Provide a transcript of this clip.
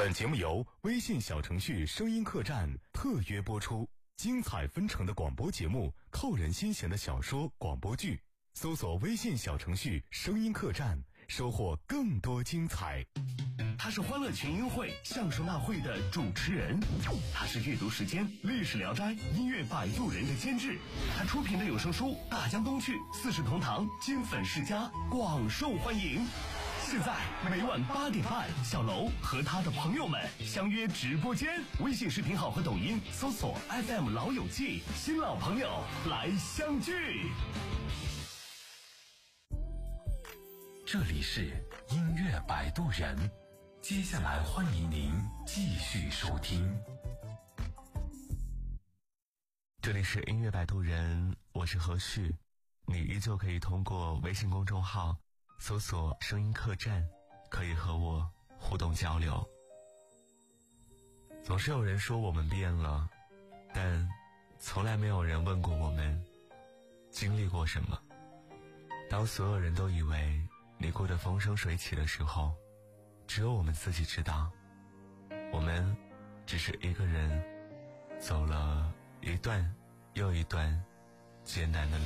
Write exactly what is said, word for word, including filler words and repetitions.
本节目由微信小程序声音客栈特约播出，精彩纷呈的广播节目，扣人心弦的小说广播剧，搜索微信小程序声音客栈，收获更多精彩。 他是欢乐群英会相声大会的主持人，他是阅读时间历史聊斋音乐摆渡人的监制，他出品的有声书《大江东去》四世同堂金粉世家广受欢迎。现在每晚八点半，小楼和他的朋友们相约直播间，微信视频号和抖音搜索 F M 老友记，新老朋友来相聚。 这里是音乐摆渡人，接下来欢迎您继续收听。 这里是音乐摆渡人，我是何旭，你依旧可以通过微信公众号搜索声音客栈，可以和我互动交流。总是有人说我们变了，但从来没有人问过我们经历过什么。当所有人都以为你过得风生水起的时候，只有我们自己知道，我们只是一个人走了一段又一段艰难的路。